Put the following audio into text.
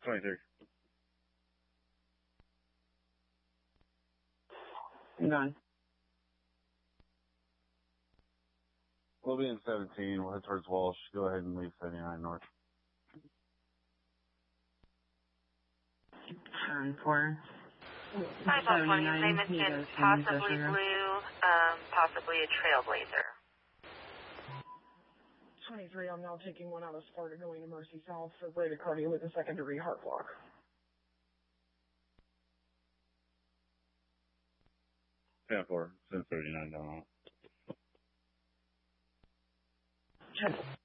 23. 9. We'll be in 17. We'll head towards Walsh. Go ahead and leave 79 north. Turn 4. 520, they mentioned possibly blue, possibly a Trailblazer. 23, I'm now taking one out of Sparta going to Mercy South for bradycardia with a secondary heart block. Ten 4, 39 down. 10.